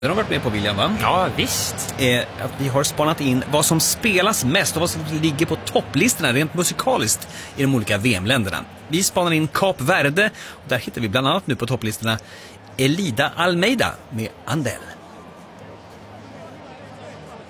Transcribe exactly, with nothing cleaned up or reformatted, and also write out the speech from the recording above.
Den har varit med på, William, va? Ja, visst. Eh, att vi har spanat in vad som spelas mest och vad som ligger på topplistorna rent musikaliskt i de olika V M-länderna. Vi spanar in Kap Verde och där hittar vi bland annat nu på topplistorna Elida Almeida med Andel.